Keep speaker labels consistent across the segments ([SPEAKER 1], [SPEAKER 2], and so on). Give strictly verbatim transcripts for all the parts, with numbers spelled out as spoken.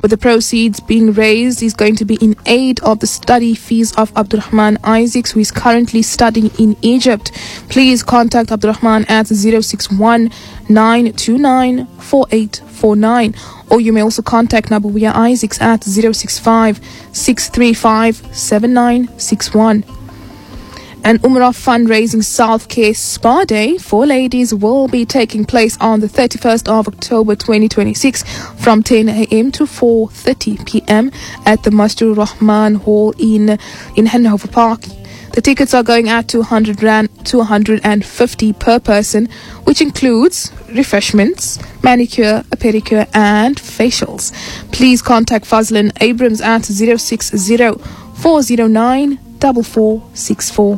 [SPEAKER 1] with the proceeds being raised is going to be in aid of the study fees of Abdurrahman Isaacs, who is currently studying in Egypt. Please contact Abdurrahman at zero six one nine two nine four eight four nine, or you may also contact Nabuwiya Isaacs at zero six five six three five seven nine six one. An Umrah fundraising self-care spa day for ladies will be taking place on the thirty-first of October twenty twenty-six from ten a.m. to four thirty p.m. at the Masjid Rahman Hall in, in Hanover Park. The tickets are going at two hundred rand, two hundred fifty per person, which includes refreshments, manicure, a pedicure and facials. Please contact Fazlin Abrams at zero six zero four zero nine four four six four.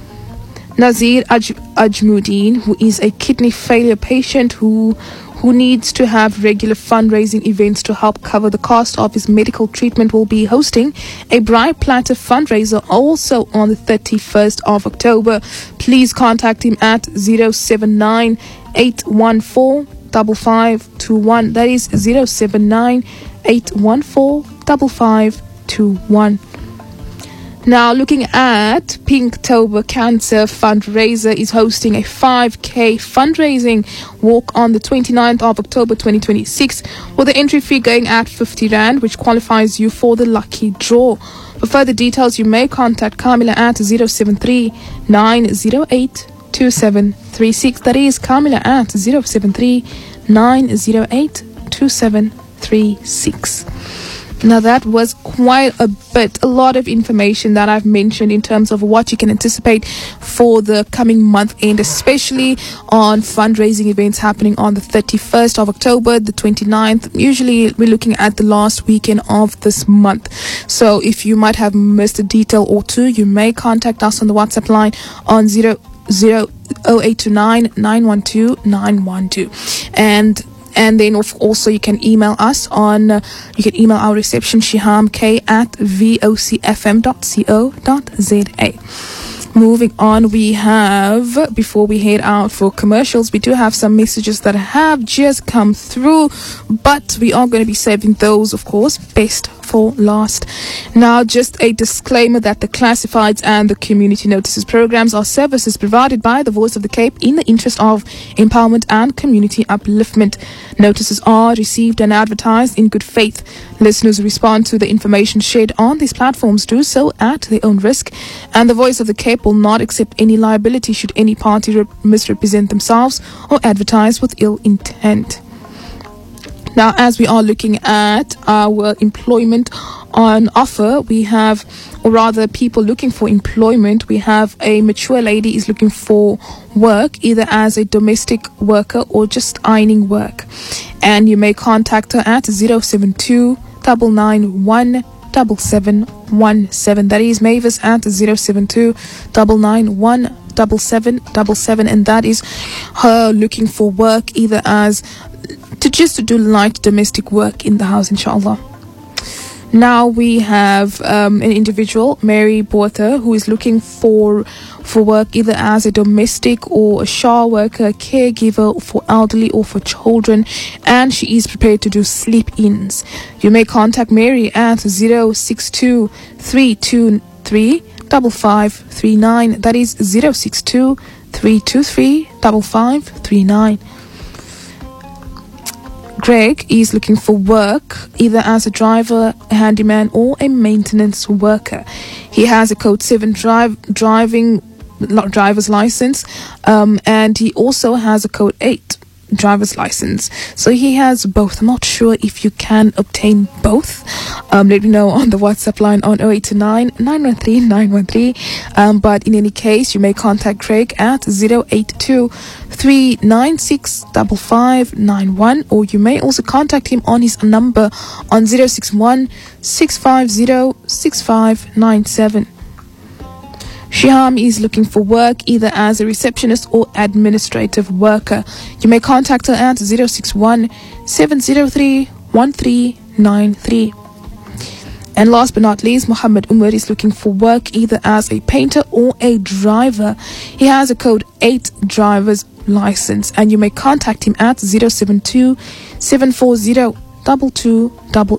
[SPEAKER 1] Nazir Aj- Ajmuddin, who is a kidney failure patient who who needs to have regular fundraising events to help cover the cost of his medical treatment, will be hosting a Bright Platter fundraiser also on the thirty-first of October. Please contact him at zero seven nine eight one four five five two one. That is zero seven nine eight one four five five two one. Now, looking at Pinktober Cancer Fundraiser is hosting a five K fundraising walk on the twenty-ninth of October twenty twenty-six, with the entry fee going at fifty rand, which qualifies you for the lucky draw. For further details, you may contact Kamila at zero seven three nine zero eight two seven three six. That is Kamila at zero seven three nine zero eight two seven three six. Now, that was quite a bit, a lot of information that I've mentioned in terms of what you can anticipate for the coming month end, especially on fundraising events happening on the thirty-first of October, the twenty-ninth. Usually we're looking at the last weekend of this month. So if you might have missed a detail or two, you may contact us on the WhatsApp line on zero zero zero eight two nine nine one two nine one two. And And then also you can email us on, uh, you can email our reception, shiham k at vocfm dot co dot za. Moving on, we have, before we head out for commercials, we do have some messages that have just come through, but we are going to be saving those, of course, best for last. Now, just a disclaimer that the classifieds and the community notices programs are services provided by the Voice of the Cape in the interest of empowerment and community upliftment. Notices are received and advertised in good faith. Listeners who respond to the information shared on these platforms do so at their own risk, and the Voice of the Cape will not accept any liability should any party re- misrepresent themselves or advertise with ill intent. Now, as we are looking at our employment on offer, we have, or rather people looking for employment, we have a mature lady is looking for work, either as a domestic worker or just ironing work. And you may contact her at zero seven two nine nine one seven seven one seven. That is Mavis at zero seven two nine nine one seven seven seven seven, and that is her looking for work, either as to just to do light domestic work in the house, inshallah. Now we have um, an individual, Mary Botha, who is looking for for work either as a domestic or a shower worker, caregiver for elderly or for children, and she is prepared to do sleep-ins. You may contact Mary at zero six two three two three five five three nine. That is zero six two three two three five five three nine. Greg is looking for work either as a driver, a handyman or a maintenance worker. He has a code seven drive driving driver's license, um, and he also has a code eight driver's license. So he has both. I'm not sure if you can obtain both. Um, let me know on the WhatsApp line on zero eight two nine nine one three nine one three. Um, but in any case, you may contact Craig at zero eight two three nine six five five nine one, or you may also contact him on his number on zero six one six five zero six five nine seven. Shiham is looking for work either as a receptionist or administrative worker. You may contact her at zero six one seven zero three one three nine three. And last but not least, Muhammad Umar is looking for work either as a painter or a driver. He has a code eight driver's license, and you may contact him at zero seven two seven four zero two two